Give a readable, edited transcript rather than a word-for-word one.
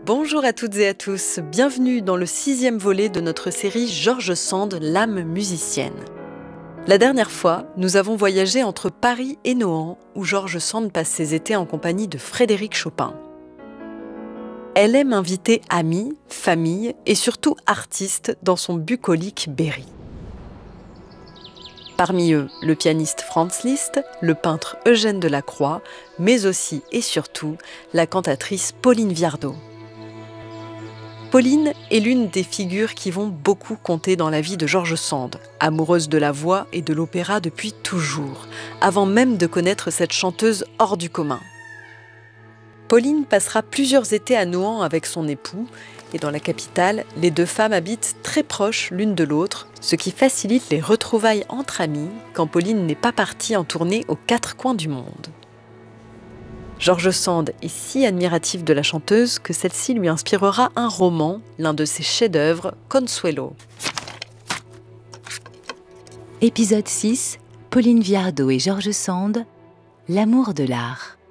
Bonjour à toutes et à tous, bienvenue dans le 6e volet de notre série George Sand, l'âme musicienne. La dernière fois, nous avons voyagé entre Paris et Nohant, où George Sand passe ses étés en compagnie de Frédéric Chopin. Elle aime inviter amis, famille et surtout artistes dans son bucolique Berry. Parmi eux, le pianiste Franz Liszt, le peintre Eugène Delacroix, mais aussi et surtout la cantatrice Pauline Viardot. Pauline est l'une des figures qui vont beaucoup compter dans la vie de George Sand, amoureuse de la voix et de l'opéra depuis toujours, avant même de connaître cette chanteuse hors du commun. Pauline passera plusieurs étés à Nohant avec son époux, et dans la capitale, les deux femmes habitent très proches l'une de l'autre, ce qui facilite les retrouvailles entre amies quand Pauline n'est pas partie en tournée aux 4 coins du monde. George Sand est si admiratif de la chanteuse que celle-ci lui inspirera un roman, l'un de ses chefs-d'œuvre, Consuelo. Épisode 6, Pauline Viardot et George Sand, l'amour de l'art.